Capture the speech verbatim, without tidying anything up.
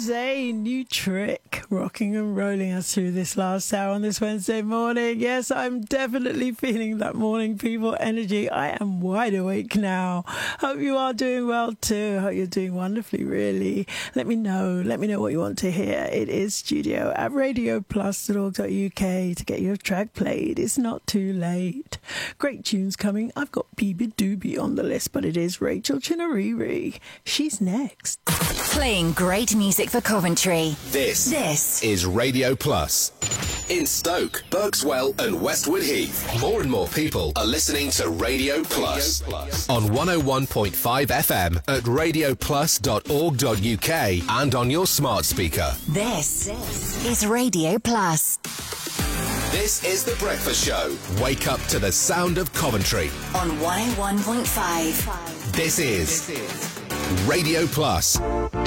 Zane, new trick, rocking and rolling us through this last hour on this Wednesday morning. Yes, I'm definitely feeling that morning people energy. I am wide awake now. Hope you are doing well too. Hope you're doing wonderfully, really. Let me know. Let me know what you want to hear. It is studio at radio plus dot org dot U K to get your track played. It's not too late. Great tunes coming. I've got Bibi Doobie on the list, but it is Rachel Chinariri. She's next. Playing great music for Coventry. This, this is Radio Plus. In Stoke, Berkswell and Westwood Heath, more and more people are listening to Radio Plus, Radio Plus. On one oh one point five F M at radio plus dot org dot U K and on your smart speaker. This, this is Radio Plus. This is The Breakfast Show. Wake up to the sound of Coventry. On one oh one point five. This is Radio Plus.